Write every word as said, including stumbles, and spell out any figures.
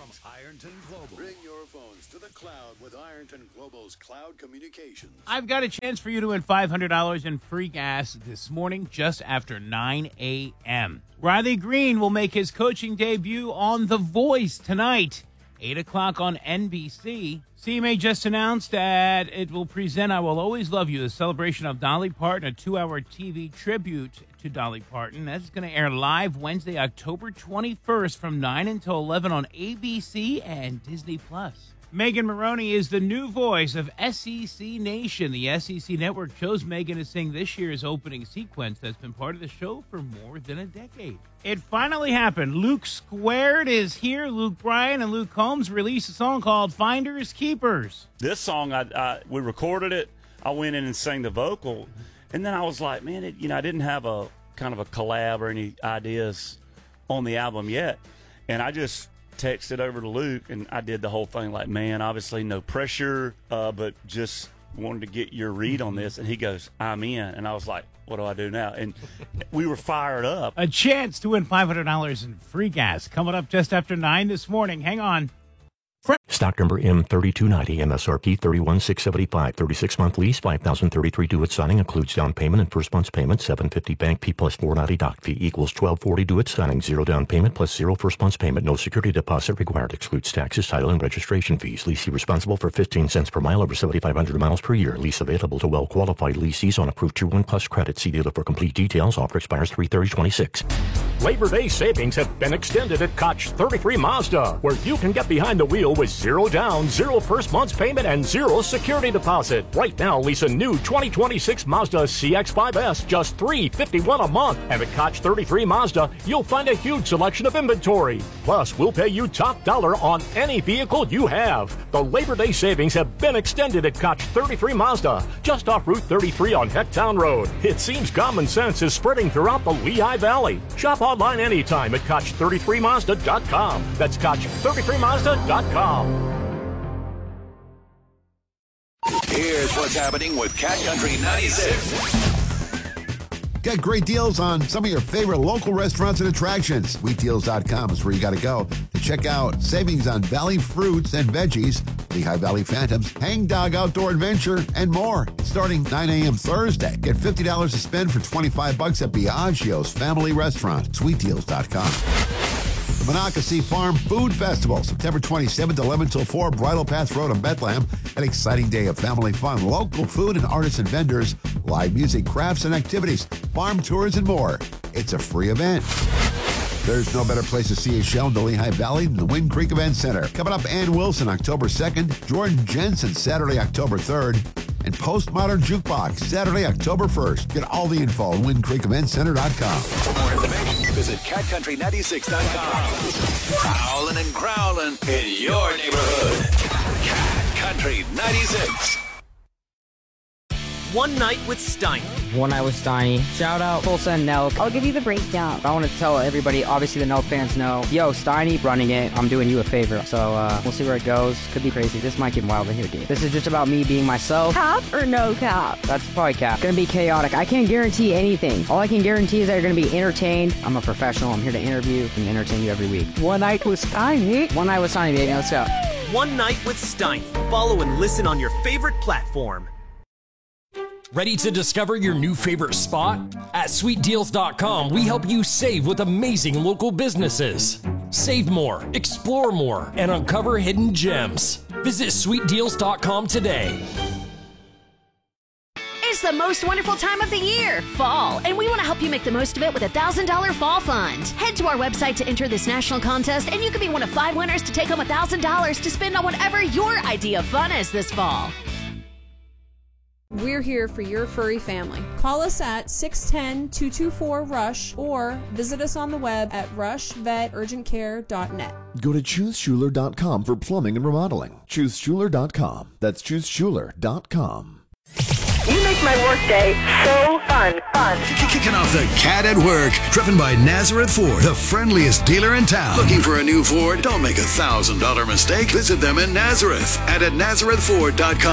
Ironton Global. Bring your phones to the cloud with Ironton Global's cloud communications. I've got a chance for you to win five hundred dollars in free gas this morning just after nine a.m. Riley Green will make his coaching debut on The Voice tonight, eight o'clock on N B C. C M A just announced that it will present I Will Always Love You, the celebration of Dolly Parton, a two-hour T V tribute to Dolly Parton. That's going to air live Wednesday, October twenty-first from nine until eleven on A B C and Disney Plus. Megan Maroney is the new voice of S E C Nation. The S E C network chose Megan to sing this year's opening sequence that's been part of the show for more than a decade. It finally happened. Luke Squared is here. Luke Bryan and Luke Combs released a song called Finders Keepers. This song, I, I we recorded it. I went in and sang the vocal, and then I was like, man, it, you know, I didn't have a kind of a collab or any ideas on the album yet, and I just texted over to Luke, and I did the whole thing like, man, obviously no pressure, uh, but just wanted to get your read on this. And he goes, I'm in. And I was like, what do I do now? And we were fired up. A chance to win five hundred dollars in free gas coming up just after nine this morning. Hang on. Stock number M thirty-two ninety, M S R P thirty-one thousand six hundred seventy-five, thirty-six month lease, five thousand thirty-three due at signing, includes down payment and first month's payment, seven hundred fifty bank P plus four ninety doc fee equals twelve forty due at signing, zero down payment plus zero first month's payment, no security deposit required, excludes taxes, title, and registration fees. Leasee responsible for fifteen cents per mile over seventy-five hundred miles per year. Lease available to well-qualified lessees on approved Tier one Plus credit. See dealer for complete details. Offer expires three thirty twenty-six. Labor Day savings have been extended at Koch thirty-three Mazda, where you can get behind the wheel with zero down, zero first month's payment, and zero security deposit. Right now, lease a new twenty twenty-six Mazda C X five S, just three hundred fifty-one dollars a month. And at Koch thirty-three Mazda, you'll find a huge selection of inventory. Plus, we'll pay you top dollar on any vehicle you have. The Labor Day savings have been extended at Koch thirty-three Mazda, just off Route thirty-three on Hecktown Road. It seems common sense is spreading throughout the Lehigh Valley. Shop online anytime at Koch thirty-three Mazda dot com. That's Koch thirty-three Mazda dot com. Here's what's happening with Cat Country ninety-six. Get great deals on some of your favorite local restaurants and attractions. sweet deals dot com is where you got to go to check out savings on Valley fruits and veggies, Lehigh Valley Phantoms, Hang Dog Outdoor Adventure, and more. Starting nine a.m. Thursday, get fifty dollars to spend for twenty-five bucks at Biagio's Family Restaurant, sweet deals dot com. The Monocacy Farm Food Festival, September twenty-seventh, eleven till four, Bridle Path Road in Bethlehem. An exciting day of family fun, local food and artists and vendors, live music, crafts and activities, farm tours, and more. It's a free event. There's no better place to see a show in the Lehigh Valley than the Wind Creek Event Center. Coming up, Ann Wilson, October second, Jordan Jensen, Saturday, October third, and Postmodern Jukebox, Saturday, October first. Get all the info on wind creek event center dot com. For more information, visit cat country ninety-six dot com. Prowling and growling in your neighborhood. Cat Country ninety-six. One Night with Steiny. One Night with Steiny. Shout out Tulsa and Nelk. I'll give you the breakdown. I want to tell everybody, obviously the Nelk fans know, yo, Steiny running it. I'm doing you a favor. So uh, we'll see where it goes. Could be crazy. This might get wild in here, dude. This is just about me being myself. Cap or no cap? That's probably cap. Gonna be chaotic. I can't guarantee anything. All I can guarantee is that you're gonna be entertained. I'm a professional. I'm here to interview and entertain you every week. One Night with Steiny. One Night with Steiny, baby. Let's go. One Night with Steiny. Follow and listen on your favorite platform. Ready to discover your new favorite spot? At sweet deals dot com, we help you save with amazing local businesses. Save more, explore more, and uncover hidden gems. Visit sweet deals dot com today. It's the most wonderful time of the year, fall, and we want to help you make the most of it with a one thousand dollars fall fund. Head to our website to enter this national contest, and you could be one of five winners to take home one thousand dollars to spend on whatever your idea of fun is this fall. We're here for your furry family. Call us at six one zero, two two four, RUSH or visit us on the web at rush vet urgent care dot net. Go to choose schuler dot com for plumbing and remodeling. choose schuler dot com. That's choose schuler dot com. You make my workday so fun, fun. Kicking off the Cat at Work, driven by Nazareth Ford, the friendliest dealer in town. Looking for a new Ford? Don't make a one thousand dollars mistake. Visit them in Nazareth and at nazareth ford dot com.